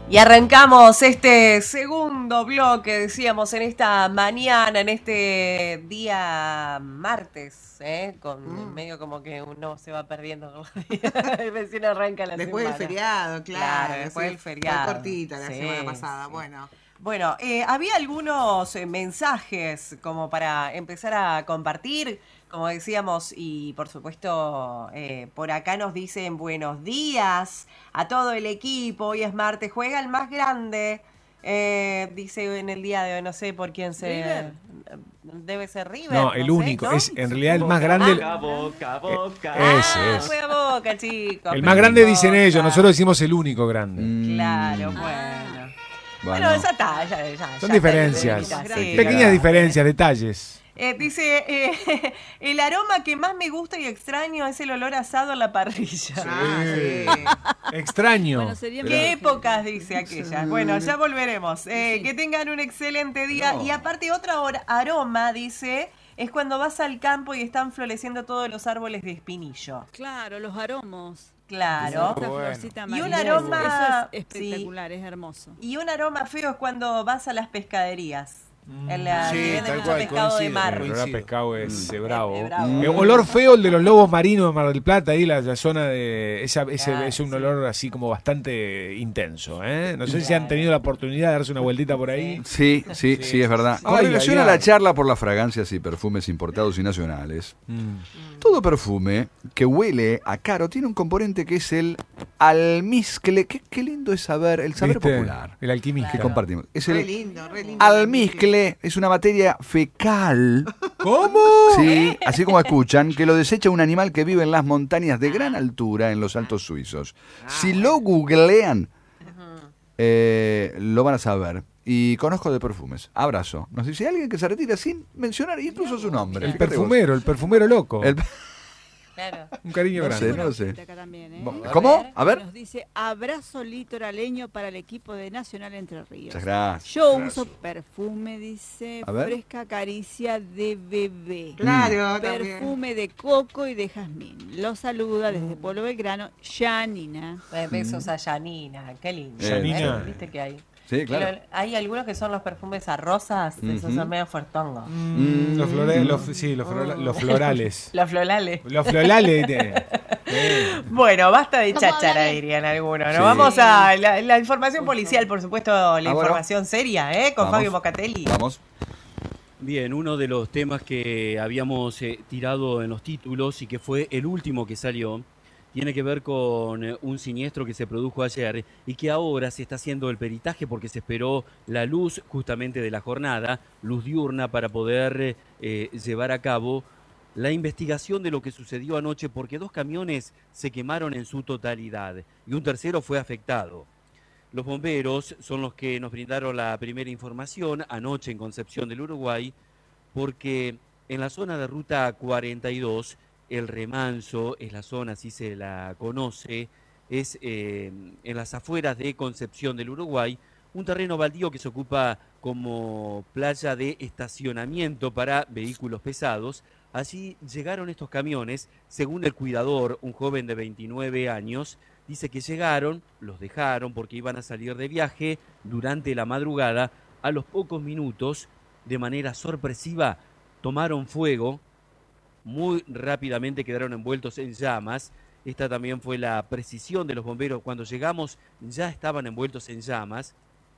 Y arrancamos este segundo bloque, decíamos, en esta mañana, en este día martes, con medio como que uno se va perdiendo. Recién arranca la después semana. Del feriado, claro. Después del feriado. Fue cortita la semana pasada, sí. Bueno, había algunos mensajes como para empezar a compartir, como decíamos, y por supuesto por acá nos dicen buenos días a todo el equipo, hoy es martes, juega el más grande, dice en el día de hoy, no sé por quién se... River. Debe ser River. No, el único, ¿no? es en realidad el más grande. Boca. Ese es. Juega Boca, chicos. El más grande dicen ellos, nosotros decimos el único grande. Claro, bueno, esa está, ya. Son diferencias, Sí, pequeñas diferencias, detalles. Dice, el aroma que más me gusta y extraño es el olor asado en la parrilla. sí. Extraño. Bueno, sería ¿Qué muy épocas dice aquella? Bueno, ya volveremos. Que tengan un excelente día. Y aparte otro aroma, dice, es cuando vas al campo y están floreciendo todos los árboles de espinillo. Claro, los aromos. Claro. Esa florcita Y amarilla, un aroma... eso es espectacular, es hermoso. Y un aroma feo es cuando vas a las pescaderías. En la Sí, que venden tal mucho cual, pescado de coincido. mar. El olor a pescado es bravo. bravo. Olor feo el de los lobos marinos de Mar del Plata, ahí la zona de... es un olor así como bastante intenso, ¿eh? No sé si han tenido la oportunidad de darse una vueltita por ahí. Sí, es verdad. Con Ay, relación ay, a la ay. charla por las fragancias y perfumes importados y nacionales, todo perfume que huele a caro tiene un componente que es el almizcle. Qué lindo es saber, el saber ¿Viste? popular El alquimista. que compartimos. Es Re el lindo. almizcle, es una materia fecal. ¿Cómo? Sí, así como escuchan, que lo desecha un animal que vive en las montañas de gran altura en los Altos Suizos. Si lo googlean, lo van a saber. Y conozco de perfumes. Abrazo. Nos dice alguien que se retira sin mencionar incluso su nombre. El Fíjate vos. perfumero loco. Claro. Un cariño No grande. sé, no lo sé. Acá también, ¿eh? ¿Cómo? A ver. Nos dice abrazo litoraleño para el equipo de Nacional Entre Ríos. Muchas gracias. Yo uso perfume, dice, A ver. fresca caricia de bebé. Claro, también. Perfume de coco y de jazmín. Los saluda desde Pueblo Belgrano, Janina. Besos a Janina, qué lindo. Janina. ¿Viste que hay? Sí, claro. Hay algunos que son los perfumes a rosas, esos son medio fuertongos. Los florales. Los florales. Los florales. Los florales. Bueno, basta de cháchara, dirían algunos. ¿No? Sí. Vamos a la información policial, por supuesto, la bueno. información seria, con Vamos. Fabio Mocatelli. Vamos. Bien, uno de los temas que habíamos tirado en los títulos y que fue el último que salió, tiene que ver con un siniestro que se produjo ayer y que ahora se está haciendo el peritaje porque se esperó la luz justamente de la jornada, luz diurna, para poder llevar a cabo la investigación de lo que sucedió anoche, porque 2 camiones se quemaron en su totalidad y un tercero fue afectado. Los bomberos son los que nos brindaron la primera información anoche en Concepción del Uruguay, porque en la zona de Ruta 42, el Remanso es la zona, así se la conoce, es en las afueras de Concepción del Uruguay, un terreno baldío que se ocupa como playa de estacionamiento para vehículos pesados. Allí llegaron estos camiones, según el cuidador, un joven de 29 años, dice que llegaron, los dejaron porque iban a salir de viaje durante la madrugada. A los pocos minutos, de manera sorpresiva, tomaron fuego, muy rápidamente quedaron envueltos en llamas. Esta también fue la precisión de los bomberos. Cuando llegamos ya estaban envueltos en llamas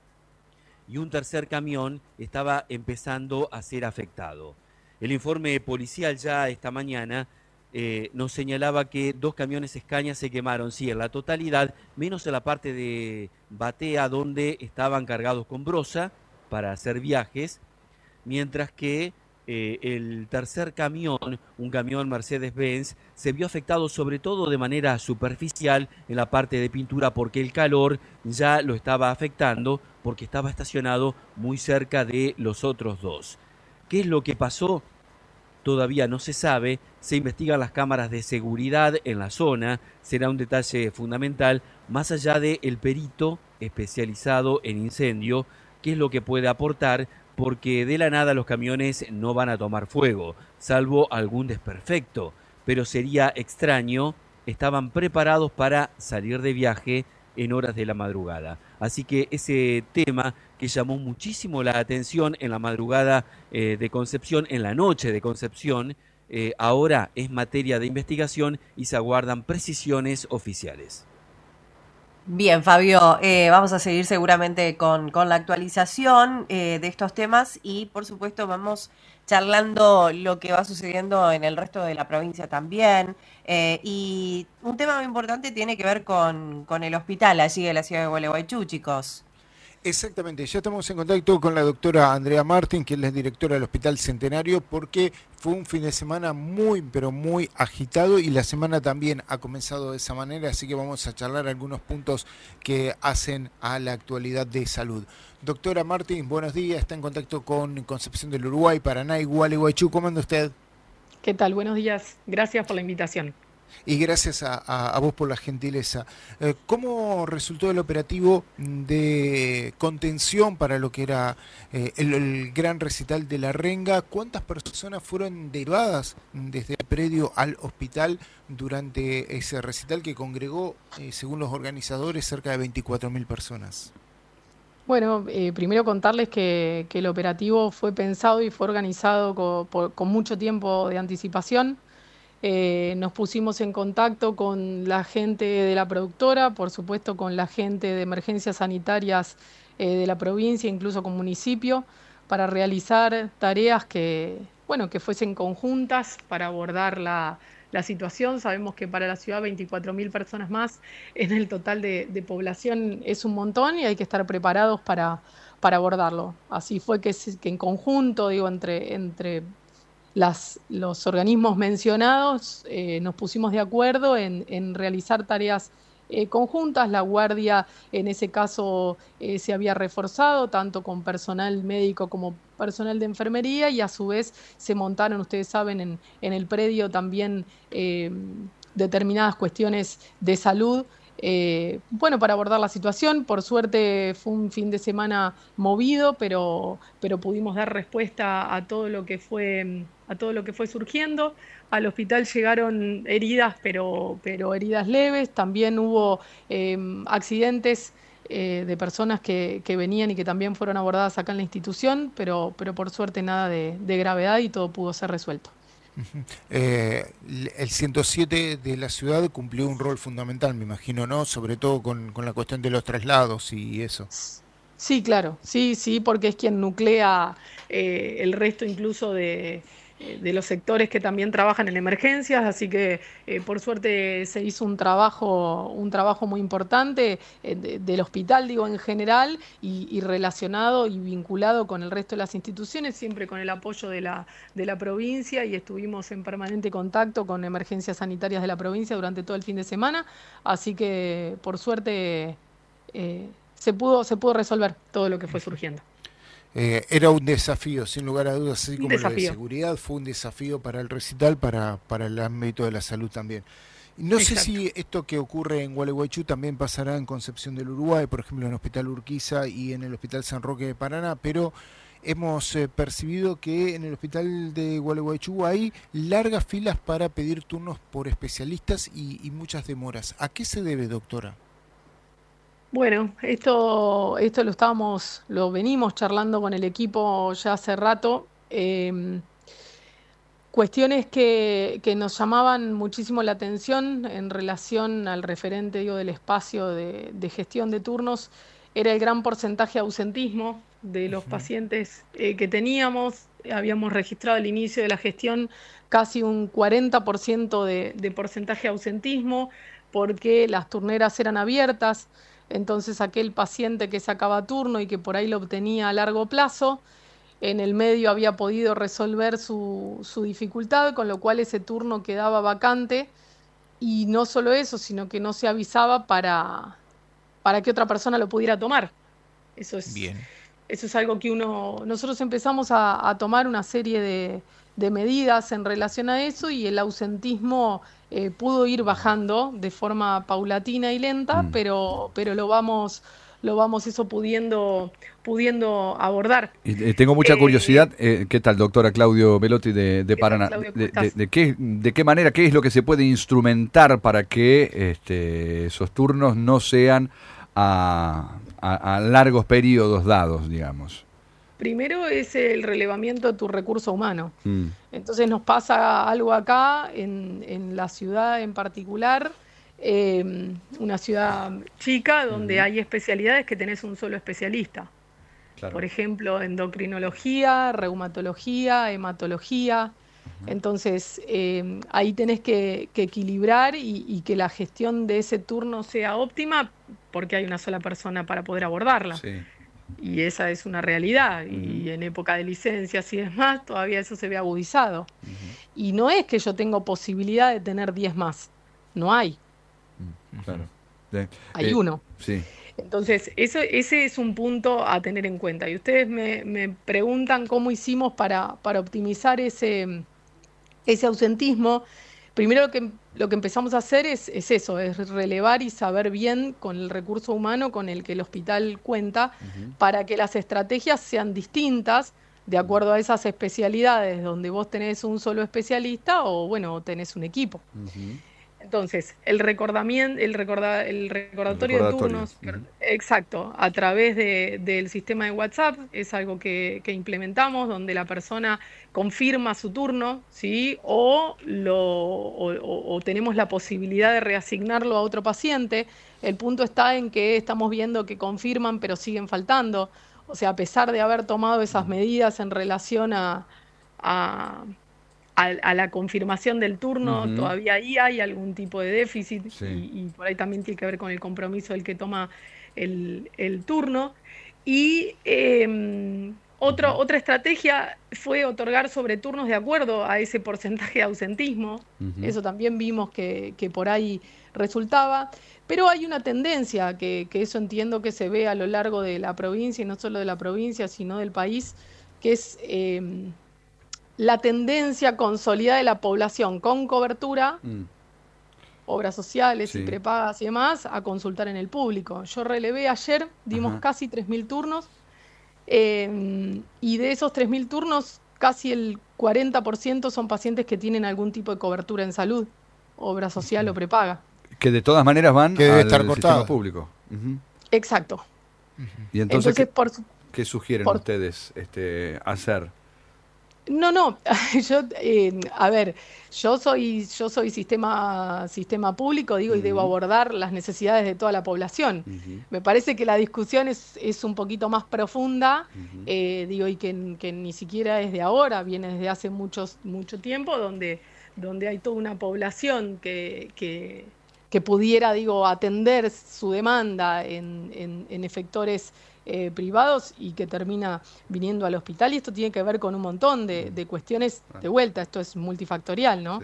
y un tercer camión estaba empezando a ser afectado. El informe policial ya esta mañana nos señalaba que 2 camiones Escaña se quemaron, sí, en la totalidad, menos en la parte de Batea, donde estaban cargados con brosa para hacer viajes, mientras que el tercer camión, un camión Mercedes-Benz, se vio afectado sobre todo de manera superficial en la parte de pintura, porque el calor ya lo estaba afectando, porque estaba estacionado muy cerca de los otros 2. ¿Qué es lo que pasó? Todavía no se sabe, se investigan las cámaras de seguridad en la zona, será un detalle fundamental, más allá del perito especializado en incendio, qué es lo que puede aportar, porque de la nada los camiones no van a tomar fuego, salvo algún desperfecto, pero sería extraño, estaban preparados para salir de viaje en horas de la madrugada. Así que ese tema que llamó muchísimo la atención en la madrugada de Concepción, en la noche de Concepción, ahora es materia de investigación y se aguardan precisiones oficiales. Bien, Fabio, vamos a seguir seguramente con la actualización de estos temas y por supuesto vamos charlando lo que va sucediendo en el resto de la provincia también. Y un tema muy importante tiene que ver con el hospital allí de la ciudad de Gualeguaychú, chicos. Exactamente, ya estamos en contacto con la doctora Andrea Martín, que es la directora del Hospital Centenario, porque fue un fin de semana muy, pero muy agitado y la semana también ha comenzado de esa manera, así que vamos a charlar algunos puntos que hacen a la actualidad de salud. Doctora Martín, buenos días, está en contacto con Concepción del Uruguay, Paraná y Gualeguaychú. ¿Cómo anda usted? ¿Qué tal? Buenos días, gracias por la invitación. Y gracias a vos por la gentileza. ¿Cómo resultó el operativo de contención para lo que era el gran recital de La Renga? ¿Cuántas personas fueron derivadas desde el predio al hospital durante ese recital que congregó, según los organizadores, cerca de 24.000 personas? Bueno, primero contarles que el operativo fue pensado y fue organizado con mucho tiempo de anticipación. Nos pusimos en contacto con la gente de la productora, por supuesto con la gente de emergencias sanitarias de la provincia, incluso con municipio, para realizar tareas que fuesen conjuntas para abordar la situación. Sabemos que para la ciudad 24.000 personas más en el total de población es un montón y hay que estar preparados para abordarlo. Así fue que en conjunto, entre los organismos mencionados, nos pusimos de acuerdo en realizar tareas conjuntas. La guardia en ese caso se había reforzado tanto con personal médico como personal de enfermería y a su vez se montaron, ustedes saben, en el predio también determinadas cuestiones de salud para abordar la situación. Por suerte fue un fin de semana movido, pero pudimos dar respuesta a todo lo que fue surgiendo. Al hospital llegaron heridas, pero heridas leves. También hubo accidentes de personas que venían y que también fueron abordadas acá en la institución, pero por suerte nada de gravedad y todo pudo ser resuelto. El 107 de la ciudad cumplió un rol fundamental, me imagino, ¿no? Sobre todo con la cuestión de los traslados y eso. Sí, claro, sí, porque es quien nuclea el resto incluso de los sectores que también trabajan en emergencias, así que por suerte se hizo un trabajo muy importante del hospital, digo, en general, y relacionado y vinculado con el resto de las instituciones, siempre con el apoyo de la provincia, y estuvimos en permanente contacto con emergencias sanitarias de la provincia durante todo el fin de semana, así que por suerte se pudo resolver todo lo que fue surgiendo. Era un desafío, sin lugar a dudas, así como lo de seguridad, fue un desafío para el recital, para el ámbito de la salud también. No sé si esto que ocurre en Gualeguaychú también pasará en Concepción del Uruguay, por ejemplo en el Hospital Urquiza y en el Hospital San Roque de Paraná, pero hemos percibido que en el Hospital de Gualeguaychú hay largas filas para pedir turnos por especialistas y muchas demoras. ¿A qué se debe, doctora? Bueno, esto lo venimos charlando con el equipo ya hace rato. Cuestiones que nos llamaban muchísimo la atención en relación al referente, del espacio de gestión de turnos, era el gran porcentaje de ausentismo de los pacientes que teníamos. Habíamos registrado al inicio de la gestión casi un 40% de porcentaje de ausentismo, porque las turneras eran abiertas. Entonces aquel paciente que sacaba turno y que por ahí lo obtenía a largo plazo, en el medio había podido resolver su dificultad, con lo cual ese turno quedaba vacante, y no solo eso, sino que no se avisaba para que otra persona lo pudiera tomar. Eso es algo que nosotros empezamos a tomar una serie de medidas en relación a eso, y el ausentismo pudo ir bajando de forma paulatina y lenta, pero lo vamos lo vamos eso pudiendo abordar. Y tengo mucha curiosidad, ¿qué tal, doctora Claudio Belotti de Paraná? Claudio, ¿De qué manera, qué es lo que se puede instrumentar para que esos turnos no sean a largos periodos dados, digamos? Primero es el relevamiento de tu recurso humano. Entonces nos pasa algo acá, en la ciudad en particular, una ciudad chica donde hay especialidades que tenés un solo especialista. Claro. Por ejemplo, endocrinología, reumatología, hematología. Entonces ahí tenés que equilibrar y que la gestión de ese turno sea óptima porque hay una sola persona para poder abordarla. Sí. Y esa es una realidad, y en época de licencias y demás, todavía eso se ve agudizado. Y no es que yo tengo posibilidad de tener 10 más, no hay. Claro. Hay uno. Sí. Entonces, ese es un punto a tener en cuenta. Y ustedes me preguntan cómo hicimos para optimizar ese ausentismo. Primero lo que empezamos a hacer es eso, es relevar y saber bien con el recurso humano con el que el hospital cuenta para que las estrategias sean distintas de acuerdo a esas especialidades donde vos tenés un solo especialista o bueno, tenés un equipo. Entonces, el recordatorio de turnos, exacto, a través del sistema de WhatsApp, es algo que implementamos, donde la persona confirma su turno, ¿sí? O tenemos la posibilidad de reasignarlo a otro paciente. El punto está en que estamos viendo que confirman, pero siguen faltando. O sea, a pesar de haber tomado esas medidas en relación a la confirmación del turno, todavía ahí hay algún tipo de déficit, y por ahí también tiene que ver con el compromiso del que toma el turno. Y otra estrategia fue otorgar sobreturnos de acuerdo a ese porcentaje de ausentismo. Eso también vimos que por ahí resultaba. Pero hay una tendencia, que eso entiendo que se ve a lo largo de la provincia, y no solo de la provincia, sino del país, que es la tendencia consolidada de la población con cobertura, obras sociales y prepagas y demás, a consultar en el público. Yo relevé ayer, dimos casi 3.000 turnos, y de esos 3.000 turnos, casi el 40% son pacientes que tienen algún tipo de cobertura en salud, obra social o prepaga. Que de todas maneras van al sistema público. Exacto. Y entonces ¿qué sugieren ustedes hacer? No, yo soy sistema público, digo, y debo abordar las necesidades de toda la población. Me parece que la discusión es un poquito más profunda, digo, y que ni siquiera es de ahora, viene desde hace mucho tiempo, donde hay toda una población que pudiera, digo, atender su demanda en efectores privados y que termina viniendo al hospital, y esto tiene que ver con un montón de cuestiones de vuelta, esto es multifactorial, ¿no?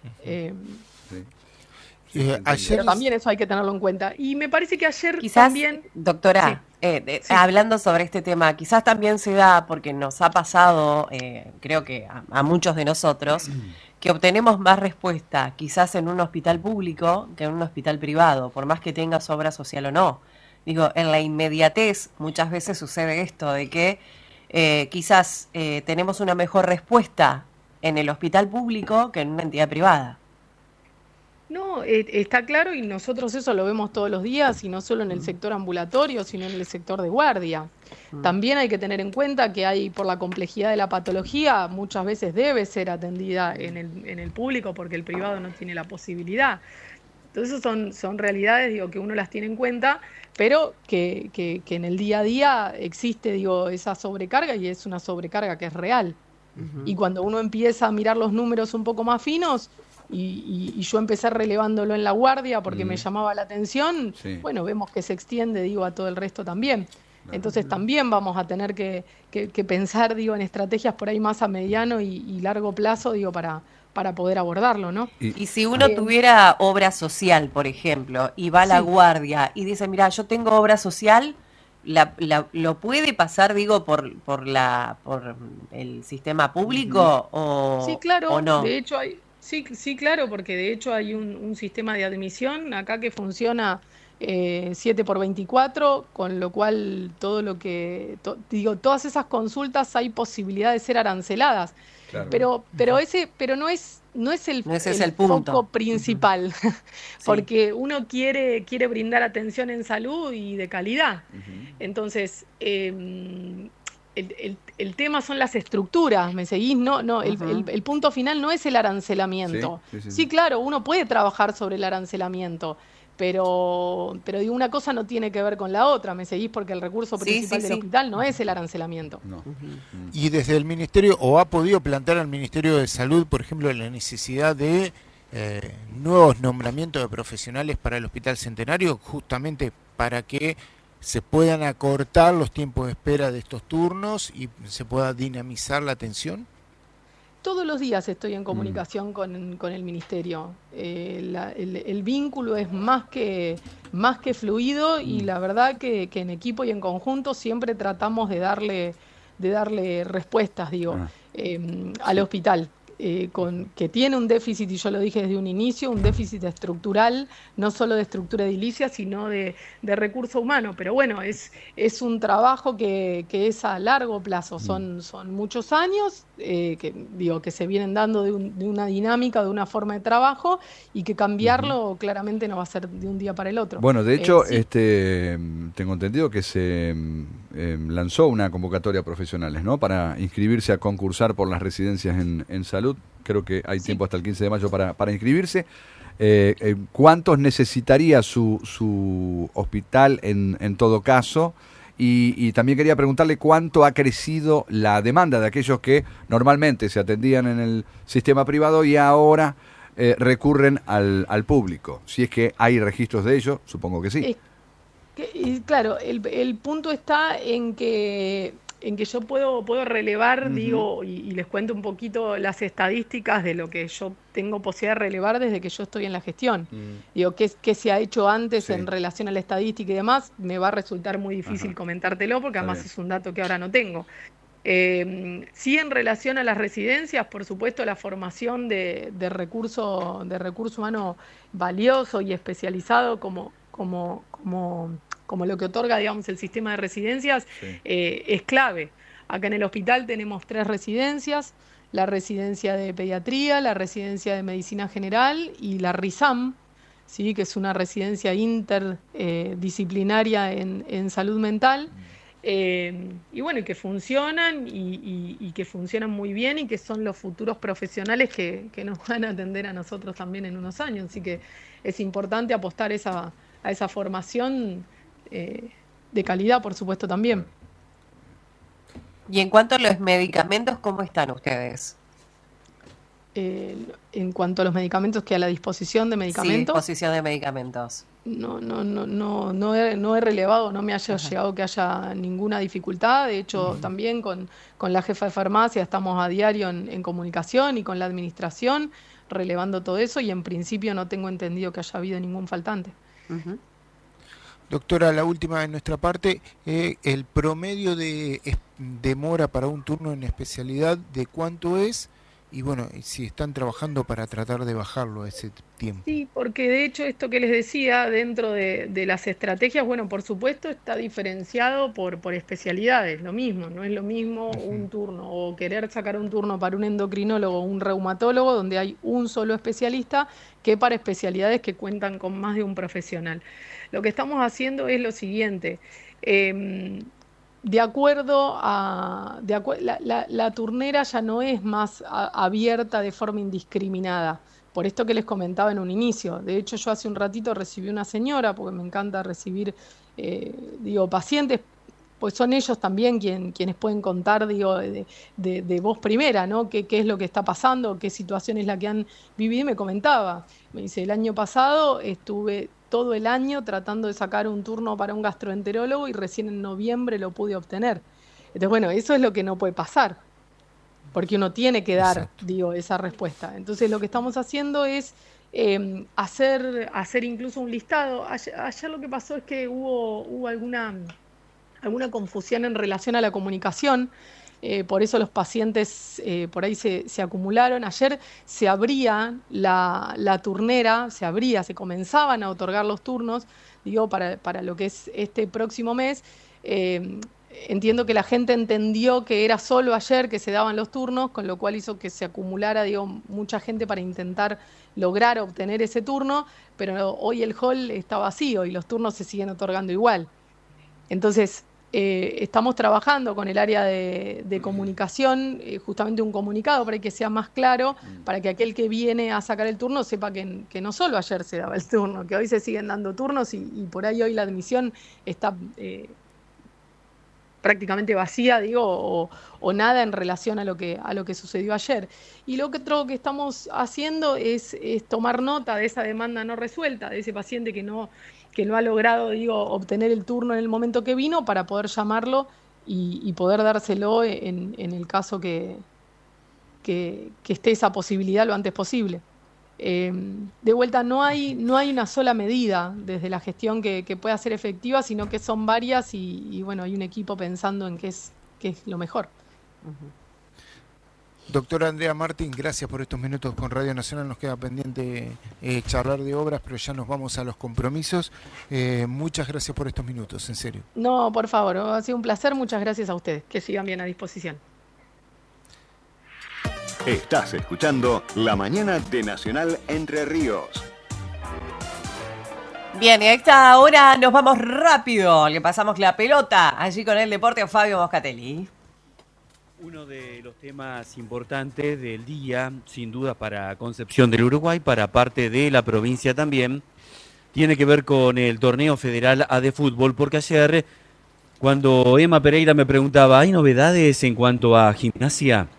Pero también eso hay que tenerlo en cuenta. Y me parece que ayer quizás, también... Doctora, hablando sobre este tema, quizás también se da, porque nos ha pasado, creo que a muchos de nosotros, que obtenemos más respuesta quizás en un hospital público que en un hospital privado, por más que tengas obra social o no. Digo, en la inmediatez muchas veces sucede esto, de que quizás tenemos una mejor respuesta en el hospital público que en una entidad privada. No, está claro, y nosotros eso lo vemos todos los días, y no solo en el sector ambulatorio, sino en el sector de guardia. También hay que tener en cuenta que por la complejidad de la patología, muchas veces debe ser atendida en el público porque el privado no tiene la posibilidad. Entonces son realidades, digo, que uno las tiene en cuenta, pero que en el día a día existe, digo, esa sobrecarga, y es una sobrecarga que es real. Y cuando uno empieza a mirar los números un poco más finos, y yo empecé relevándolo en la guardia porque me llamaba la atención, bueno, vemos que se extiende, digo, a todo el resto también. Entonces también vamos a tener que pensar, digo, en estrategias por ahí más a mediano y largo plazo, digo, para poder abordarlo, ¿no? Y si uno tuviera obra social, por ejemplo, y va a la guardia y dice, mira, yo tengo obra social, ¿lo puede pasar, digo, por el sistema público sí, claro, o no? De hecho hay... Sí, claro, porque de hecho hay un sistema de admisión acá que funciona 7x24, con lo cual todo lo que, todas esas consultas hay posibilidad de ser aranceladas. Claro. Pero no es el foco principal, porque uno quiere brindar atención en salud y de calidad. Entonces, el tema son las estructuras, ¿me seguís? El punto final no es el arancelamiento. Sí, claro, uno puede trabajar sobre el arancelamiento, pero digo, una cosa no tiene que ver con la otra, ¿me seguís? Porque el recurso principal del hospital no es el arancelamiento. No. Y desde el Ministerio, ¿o ha podido plantear al Ministerio de Salud, por ejemplo, la necesidad de nuevos nombramientos de profesionales para el Hospital Centenario, justamente para que se puedan acortar los tiempos de espera de estos turnos y se pueda dinamizar la atención? Todos los días estoy en comunicación con el Ministerio. El vínculo es más que fluido y la verdad que en equipo y en conjunto siempre tratamos de darle respuestas, al hospital. Que tiene un déficit, y yo lo dije desde un inicio, un déficit estructural, no solo de estructura edilicia, sino de recurso humano. Pero bueno, es un trabajo que es a largo plazo, son muchos años que se vienen dando de una dinámica, de una forma de trabajo, y que cambiarlo claramente no va a ser de un día para el otro. Bueno, de hecho, tengo entendido que se lanzó una convocatoria a profesionales, ¿no? Para inscribirse a concursar por las residencias en salud. Creo que hay tiempo hasta el 15 de mayo para inscribirse. ¿Cuántos necesitaría su hospital en todo caso? Y también quería preguntarle cuánto ha crecido la demanda de aquellos que normalmente se atendían en el sistema privado y ahora recurren al público. Si es que hay registros de ello, supongo que sí. Claro, el punto está en que yo puedo relevar, y les cuento un poquito las estadísticas de lo que yo tengo posibilidad de relevar desde que yo estoy en la gestión. ¿Qué se ha hecho antes en relación a la estadística y demás? Me va a resultar muy difícil comentártelo porque además es un dato que ahora no tengo. Sí, en relación a las residencias, por supuesto, la formación de recurso humano valioso y especializado como lo que otorga, digamos, el sistema de residencias, es clave. Acá en el hospital tenemos 3 residencias: la residencia de pediatría, la residencia de medicina general y la RISAM, ¿sí? Que es una residencia interdisciplinaria en salud mental. Y bueno, que funcionan y que funcionan muy bien y que son los futuros profesionales que nos van a atender a nosotros también en unos años. Así que es importante apostar a esa formación de calidad, por supuesto, también. Y en cuanto a los medicamentos, ¿cómo están ustedes? En cuanto a los medicamentos, que a la disposición de medicamentos. Sí, disposición de medicamentos. No he relevado, no me haya llegado que haya ninguna dificultad. De hecho, también con la jefa de farmacia estamos a diario en comunicación y con la administración relevando todo eso, y en principio no tengo entendido que haya habido ningún faltante. Doctora, la última de nuestra parte, el promedio de demora para un turno en especialidad, ¿de cuánto es? Y bueno, si están trabajando para tratar de bajarlo a ese tiempo. Sí, porque de hecho esto que les decía, dentro de las estrategias, bueno, por supuesto está diferenciado por especialidades, lo mismo, no es lo mismo un turno o querer sacar un turno para un endocrinólogo o un reumatólogo donde hay un solo especialista, que para especialidades que cuentan con más de un profesional. Lo que estamos haciendo es lo siguiente: la turnera ya no es más abierta de forma indiscriminada, por esto que les comentaba en un inicio. De hecho, yo hace un ratito recibí una señora, porque me encanta recibir pacientes, pues son ellos también quienes pueden contar de voz primera, ¿no? ¿Qué es lo que está pasando? ¿Qué situación es la que han vivido? Y me comentaba, me dice, el año pasado estuve todo el año tratando de sacar un turno para un gastroenterólogo y recién en noviembre lo pude obtener. Entonces, bueno, eso es lo que no puede pasar, porque uno tiene que dar, esa respuesta. Entonces, lo que estamos haciendo es hacer incluso un listado. Ayer lo que pasó es que hubo alguna confusión en relación a la comunicación. por eso los pacientes por ahí se acumularon. Ayer se abría la turnera, se comenzaban a otorgar los turnos, digo, para lo que es este próximo mes. Entiendo que la gente entendió que era solo ayer que se daban los turnos, con lo cual hizo que se acumulara, digo, mucha gente para intentar lograr obtener ese turno, pero hoy el hall está vacío y los turnos se siguen otorgando igual. Entonces, estamos trabajando con el área de comunicación, justamente un comunicado para que sea más claro, para que aquel que viene a sacar el turno sepa que no solo ayer se daba el turno, que hoy se siguen dando turnos y por ahí hoy la admisión está prácticamente vacía, digo, o nada en relación a lo que sucedió ayer. Y lo otro que estamos haciendo es tomar nota de esa demanda no resuelta, de ese paciente que no ha logrado, digo, obtener el turno en el momento que vino, para poder llamarlo y poder dárselo en el caso que esté esa posibilidad lo antes posible. De vuelta, no hay una sola medida desde la gestión que pueda ser efectiva, sino que son varias y bueno, hay un equipo pensando en qué es lo mejor. Doctora Andrea Martín, gracias por estos minutos con Radio Nacional. Nos queda pendiente charlar de obras, pero ya nos vamos a los compromisos. Muchas gracias por estos minutos, en serio. No, por favor, ha sido un placer. Muchas gracias a ustedes. Que sigan bien a disposición. Estás escuchando La Mañana de Nacional Entre Ríos. Bien, y a esta hora nos vamos rápido. Le pasamos la pelota allí con el deporte a Fabio Moscatelli. Uno de los temas importantes del día, sin duda para Concepción del Uruguay, para parte de la provincia también, tiene que ver con el torneo federal A de fútbol, porque ayer, cuando Emma Pereira me preguntaba, ¿hay novedades en cuanto a Gimnasia?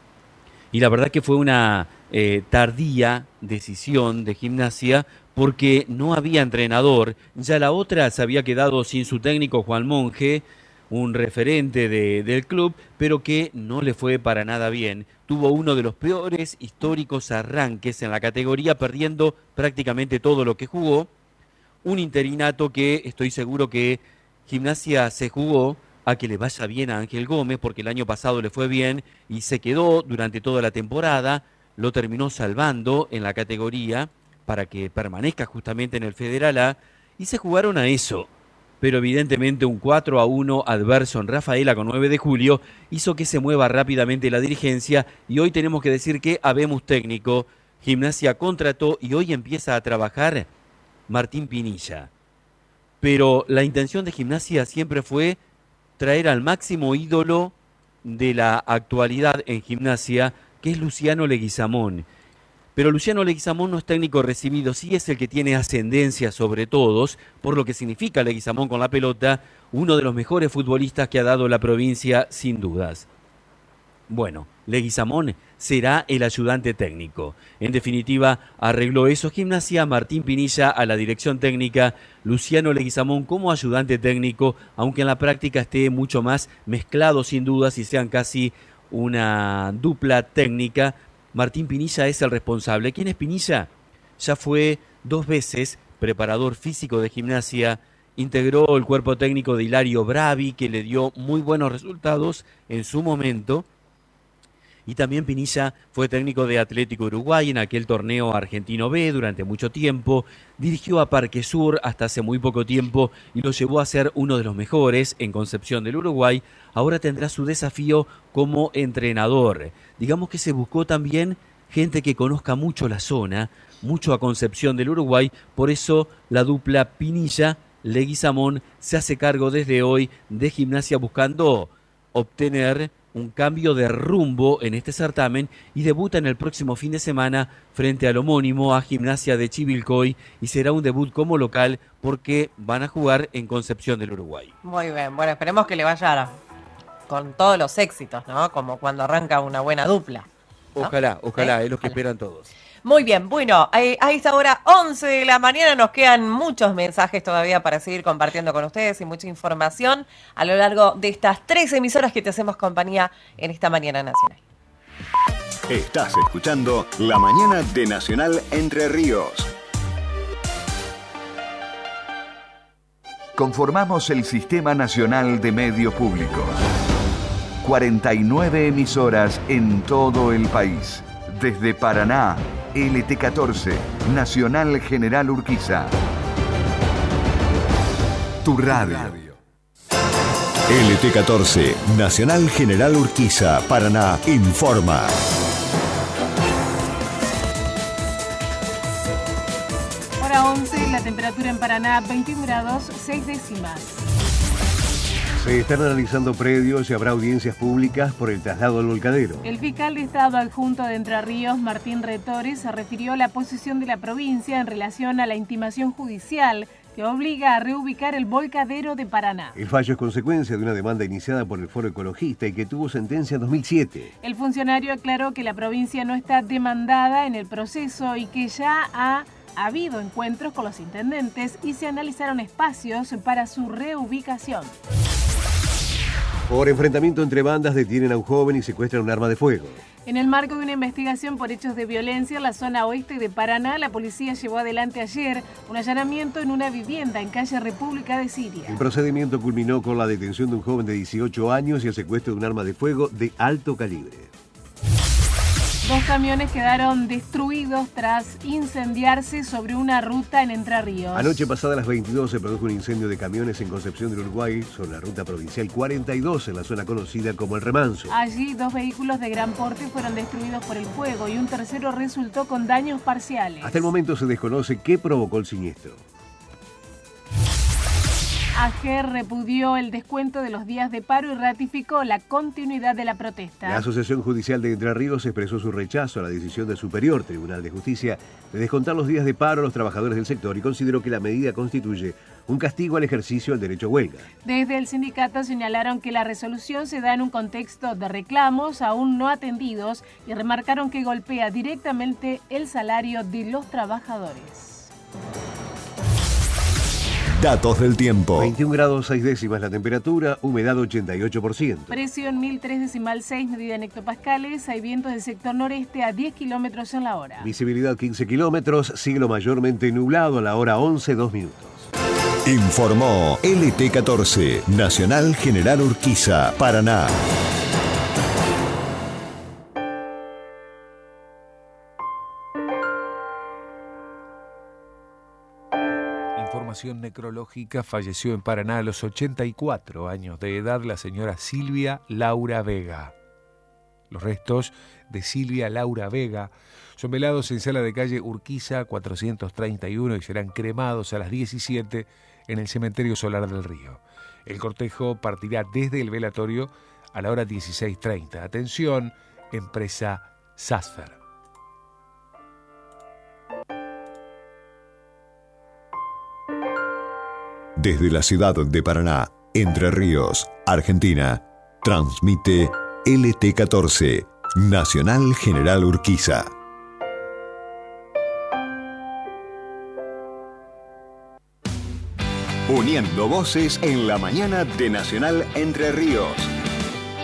Y la verdad que fue una tardía decisión de Gimnasia, porque no había entrenador. Ya la otra se había quedado sin su técnico Juan Monge, un referente del club, pero que no le fue para nada bien. Tuvo uno de los peores históricos arranques en la categoría, perdiendo prácticamente todo lo que jugó. Un interinato que estoy seguro que Gimnasia se jugó a que le vaya bien a Ángel Gómez, porque el año pasado le fue bien y se quedó durante toda la temporada, lo terminó salvando en la categoría para que permanezca justamente en el Federal A, y se jugaron a eso. Pero evidentemente un 4-1 adverso en Rafaela con 9 de julio hizo que se mueva rápidamente la dirigencia, y hoy tenemos que decir que habemos técnico. Gimnasia contrató y hoy empieza a trabajar Martín Pinilla. Pero la intención de Gimnasia siempre fue traer al máximo ídolo de la actualidad en Gimnasia, que es Luciano Leguizamón. Pero Luciano Leguizamón no es técnico recibido, sí es el que tiene ascendencia sobre todos, por lo que significa Leguizamón con la pelota, uno de los mejores futbolistas que ha dado la provincia, sin dudas. Bueno, Leguizamón será el ayudante técnico. En definitiva, arregló eso Gimnasia, Martín Pinilla a la dirección técnica, Luciano Leguizamón como ayudante técnico, aunque en la práctica esté mucho más mezclado sin dudas y sean casi una dupla técnica. Martín Pinilla es el responsable. ¿Quién es Pinilla? Ya fue 2 veces preparador físico de Gimnasia, integró el cuerpo técnico de Hilario Bravi, que le dio muy buenos resultados en su momento. Y también Pinilla fue técnico de Atlético Uruguay en aquel torneo argentino B durante mucho tiempo. Dirigió a Parque Sur hasta hace muy poco tiempo y lo llevó a ser uno de los mejores en Concepción del Uruguay. Ahora tendrá su desafío como entrenador. Digamos que se buscó también gente que conozca mucho la zona, mucho a Concepción del Uruguay. Por eso la dupla Pinilla-Leguizamón se hace cargo desde hoy de Gimnasia, buscando obtener un cambio de rumbo en este certamen, y debuta en el próximo fin de semana frente al homónimo, a Gimnasia de Chivilcoy, y será un debut como local porque van a jugar en Concepción del Uruguay. Muy bien, bueno, esperemos que le vaya con todos los éxitos, ¿no? Como cuando arranca una buena dupla, ¿no? Ojalá, es lo que esperan todos. Muy bien, bueno, a esta hora 11 de la mañana nos quedan muchos mensajes todavía para seguir compartiendo con ustedes y mucha información a lo largo de estas 3 emisoras que te hacemos compañía en esta mañana nacional. Estás escuchando La Mañana de Nacional Entre Ríos. Conformamos el Sistema Nacional de Medios Públicos. 49 emisoras en todo el país. Desde Paraná, LT14, Nacional General Urquiza. Tu radio. LT14, Nacional General Urquiza, Paraná, informa. Hora 11, la temperatura en Paraná, 21 grados, 6 décimas. Se están analizando predios y habrá audiencias públicas por el traslado al volcadero. El fiscal de Estado adjunto de Entre Ríos, Martín Retores, se refirió a la posición de la provincia en relación a la intimación judicial que obliga a reubicar el volcadero de Paraná. El fallo es consecuencia de una demanda iniciada por el Foro Ecologista y que tuvo sentencia en 2007. El funcionario aclaró que la provincia no está demandada en el proceso y que ya ha habido encuentros con los intendentes y se analizaron espacios para su reubicación. Por enfrentamiento entre bandas detienen a un joven y secuestran un arma de fuego. En el marco de una investigación por hechos de violencia en la zona oeste de Paraná, la policía llevó adelante ayer un allanamiento en una vivienda en calle República de Siria. El procedimiento culminó con la detención de un joven de 18 años y el secuestro de un arma de fuego de alto calibre. 2 camiones quedaron destruidos tras incendiarse sobre una ruta en Entre Ríos. Anoche pasada a las 22 se produjo un incendio de camiones en Concepción del Uruguay sobre la ruta provincial 42 en la zona conocida como El Remanso. Allí 2 vehículos de gran porte fueron destruidos por el fuego y un tercero resultó con daños parciales. Hasta el momento se desconoce qué provocó el siniestro. AGER repudió el descuento de los días de paro y ratificó la continuidad de la protesta. La Asociación Judicial de Entre Ríos expresó su rechazo a la decisión del Superior Tribunal de Justicia de descontar los días de paro a los trabajadores del sector y consideró que la medida constituye un castigo al ejercicio del derecho a huelga. Desde el sindicato señalaron que la resolución se da en un contexto de reclamos aún no atendidos y remarcaron que golpea directamente el salario de los trabajadores. Datos del tiempo. 21 grados 6 décimas la temperatura, humedad 88%. Presión 1003,6, medida en hectopascales. Hay vientos del sector noreste a 10 kilómetros en la hora. Visibilidad 15 kilómetros, cielo mayormente nublado a la hora 11:02 minutos. Informó LT14, Nacional General Urquiza, Paraná. Información necrológica: falleció en Paraná a los 84 años de edad la señora Silvia Laura Vega. Los restos de Silvia Laura Vega son velados en sala de calle Urquiza 431 y serán cremados a las 17 en el cementerio Solar del Río. El cortejo partirá desde el velatorio a la hora 16:30. Atención, empresa Sasfer. Desde la ciudad de Paraná, Entre Ríos, Argentina, transmite LT14, Nacional General Urquiza. Uniendo voces en la mañana de Nacional Entre Ríos.